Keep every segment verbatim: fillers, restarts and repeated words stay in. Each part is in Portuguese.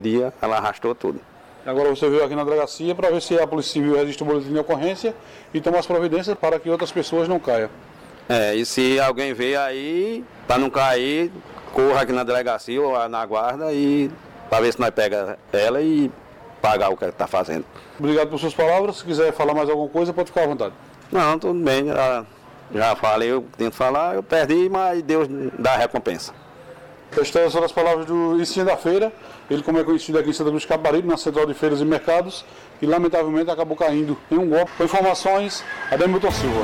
Dia, ela arrastou tudo. Agora você veio aqui na delegacia para ver se a Polícia Civil registra o boletim de ocorrência e toma as providências para que outras pessoas não caiam. É, e se alguém veio aí, para não cair, corra aqui na delegacia ou na guarda e para ver se nós pega ela e pagar o que ela está fazendo. Obrigado por suas palavras. Se quiser falar mais alguma coisa, pode ficar à vontade. Não, tudo bem. Já, já falei, eu tento falar, eu perdi, mas Deus dá a recompensa. Estas são as palavras do Icinha da Feira. Ele, como é conhecido aqui em Santa Cruz de Capibaribe, na Central de Feiras e Mercados, e lamentavelmente acabou caindo em um golpe. Com informações, Ademilton Silva.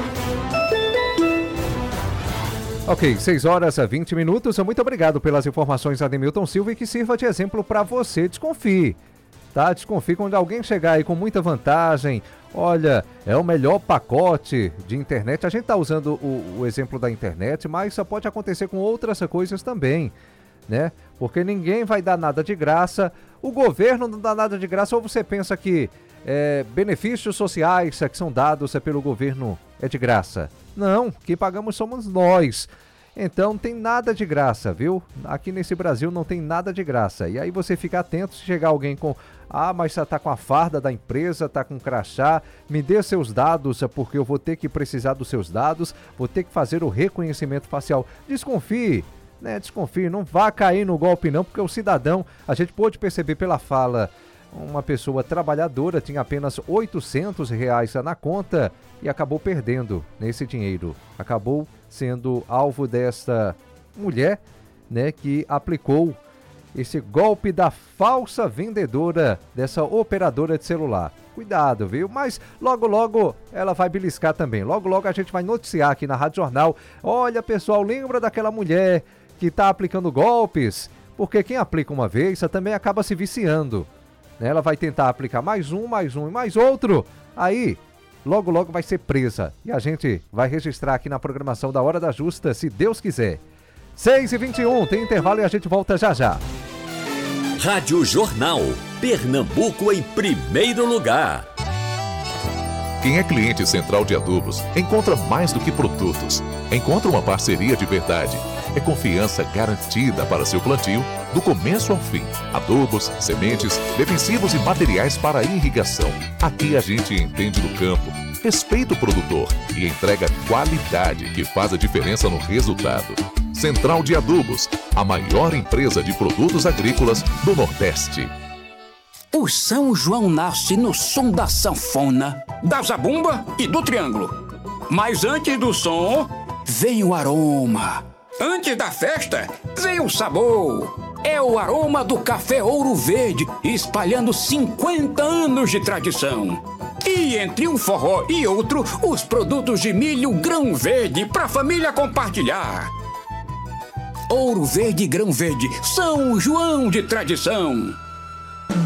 Ok, seis horas a vinte minutos. Muito obrigado pelas informações, Ademilton Silva, e que sirva de exemplo para você. Desconfie, tá? Desconfie quando alguém chegar aí com muita vantagem. Olha, é o melhor pacote de internet. A gente está usando o, o exemplo da internet, mas isso pode acontecer com outras coisas também, né? Porque ninguém vai dar nada de graça. O governo não dá nada de graça. Ou você pensa que é, benefícios sociais que são dados pelo governo é de graça? Não, quem pagamos somos nós. Então não tem nada de graça, viu? Aqui nesse Brasil não tem nada de graça. E aí você fica atento se chegar alguém com... Ah, mas você tá com a farda da empresa, tá com crachá, me dê seus dados, porque eu vou ter que precisar dos seus dados, vou ter que fazer o reconhecimento facial. Desconfie, né? Desconfie, não vá cair no golpe não, porque o cidadão, a gente pôde perceber pela fala, uma pessoa trabalhadora tinha apenas oitocentos reais na conta e acabou perdendo nesse dinheiro. Acabou sendo alvo desta mulher, né, que aplicou esse golpe da falsa vendedora dessa operadora de celular. Cuidado, viu? Mas logo, logo ela vai beliscar também. Logo, logo a gente vai noticiar aqui na Rádio Jornal. Olha, pessoal, lembra daquela mulher que tá aplicando golpes? Porque quem aplica uma vez também acaba se viciando. Ela vai tentar aplicar mais um, mais um e mais outro. Aí, logo, logo vai ser presa. E a gente vai registrar aqui na programação da Hora da Justa, se Deus quiser. seis e vinte e um, tem intervalo e a gente volta já já. Rádio Jornal, Pernambuco em primeiro lugar. Quem é cliente Central de Adubos encontra mais do que produtos. Encontra uma parceria de verdade. É confiança garantida para seu plantio, do começo ao fim. Adubos, sementes, defensivos e materiais para irrigação. Aqui a gente entende do campo, respeita o produtor e entrega qualidade que faz a diferença no resultado. Central de Adubos, a maior empresa de produtos agrícolas do Nordeste. O São João nasce no som da sanfona, da zabumba e do triângulo. Mas antes do som, vem o aroma. Antes da festa, vem o sabor. É o aroma do café Ouro Verde, espalhando cinquenta anos de tradição. E entre um forró e outro, os produtos de milho grão verde para a família compartilhar. Ouro Verde e Grão Verde, São João de tradição.